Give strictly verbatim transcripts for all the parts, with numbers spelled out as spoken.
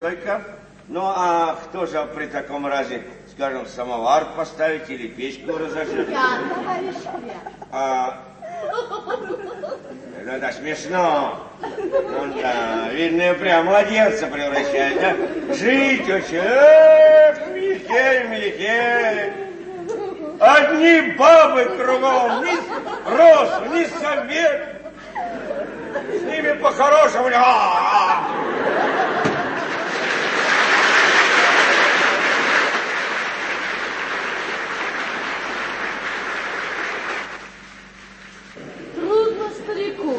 Только, ну а кто же при таком разе, скажем, самовар поставить или печку разожжет? Я, товарищ Кря. А... Ну да, смешно. Ну да, видно, прям младенца превращает, да? Жить очень, эх, мелькели, мелькели. Одни бабы кругом, ни рост, ни совет. С ними по-хорошему. Трудно старику.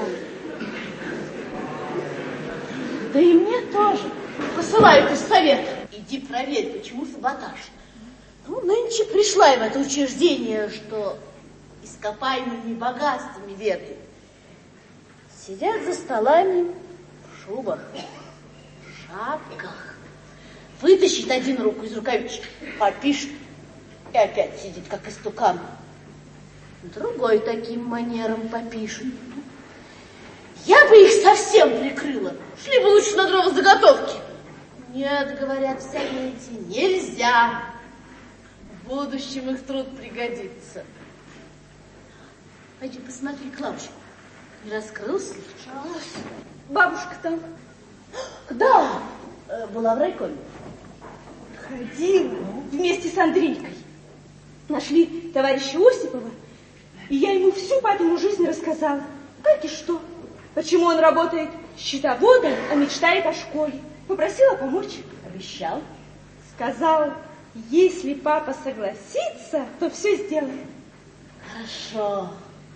Да и мне тоже. Посылают из совета. Иди проверь, почему саботаж. Ну, нынче пришла я в это учреждение, что ископаемыми богатствами ведает. Сидят за столами в шубах, в шапках. Вытащит один руку из рукавички, попишет и опять сидит, как истукан. Другой таким манером попишет. Я бы их совсем прикрыла. Шли бы лучше на дрова заготовки. Нет, говорят, в совете нельзя. В будущем их труд пригодится. Пойди посмотри Клавочку. Не раскрылся ли? Бабушка там? Да, была в райкоме. Ходила вместе с Андрейкой. Нашли товарища Осипова, и я ему всю папину жизнь рассказала. Как и что. Почему он работает счетоводом, а мечтает о школе. Попросила помочь. Обещал. Сказал, если папа согласится, то все сделает. Хорошо.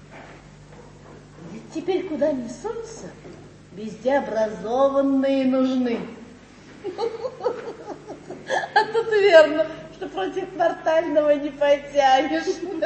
Ведь теперь куда ни сунься, везде образованные нужны. А тут верно, что против квартального не потянешь.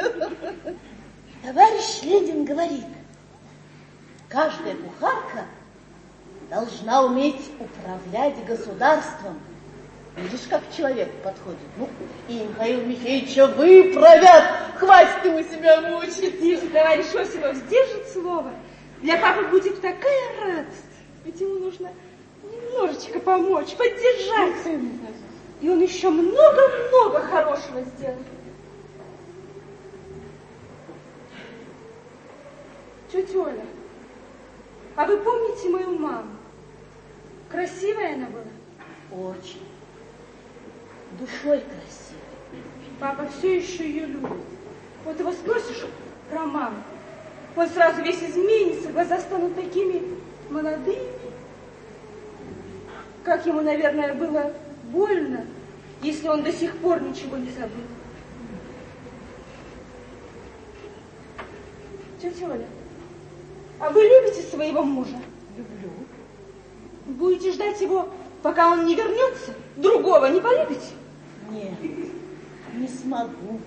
Товарищ Ленин говорит, каждая кухарка должна уметь управлять государством. Видишь, как человек подходит? Ну, и Михаила Михеевича выправят. Хватит ему себя мучить. Если товарищ Осипов сдержит слово, для папы будет такая радость. Ведь ему нужно немножечко помочь, поддержать. И он еще много-много хорошего сделает. Тетя Оля, а вы помните мою маму? Красивая она была? Очень. Душой красивой. Папа все еще ее любит. Вот его спросишь про маму, он сразу весь изменится, глаза станут такими молодыми. Как ему, наверное, было больно, если он до сих пор ничего не забыл. Тетя Оля, а вы любите своего мужа? Люблю. Будете ждать его, пока он не вернется? Другого не полюбите? Нет, не смогу.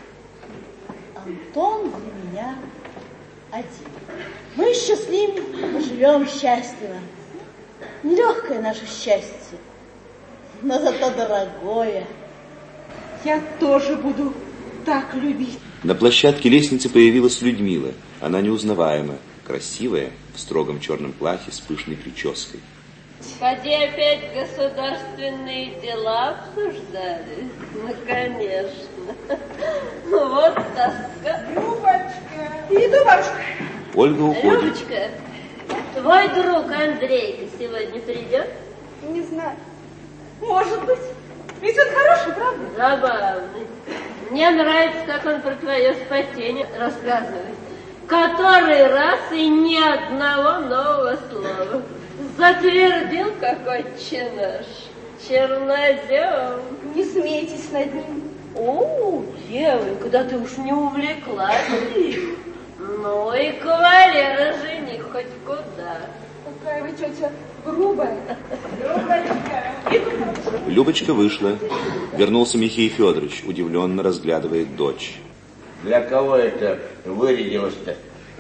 Антон для меня один. Мы еще с ним живем счастливо. Нелегкое наше счастье, но зато дорогое. Я тоже буду так любить. На площадке лестницы появилась Людмила. Она неузнаваема, красивая, в строгом черном платье с пышной прической. Поди опять государственные дела обсуждали? Ну, конечно. Вот тоска. Любочка. Иду, бабушка. Ольга уходит. Любочка, твой друг Андрейка сегодня придет? Не знаю. Может быть. Ведь он хороший, правда? Забавный. Мне нравится, как он про твое спасение рассказывает. Который раз и ни одного нового слова. Затвердил, как отче наш. Чернозем. Не смейтесь над ним. О, девонька, да ты уж не увлеклась. Ну и кавалера жених хоть куда. Какая вы тетя грубая. Любочка. Любочка вышла. Вернулся Михей Федорович, удивленно разглядывает дочь. Для кого это вырядилось-то?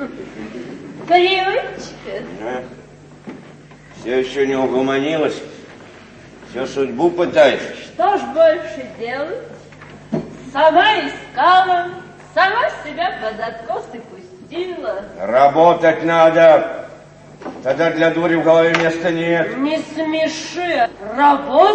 Привычка. А? Все еще не угомонилась? Все судьбу пытаешься? Что ж больше делать? Сама искала, сама себя под откос и пустила. Работать надо. Тогда для дури в голове места нет. Не смеши. Работать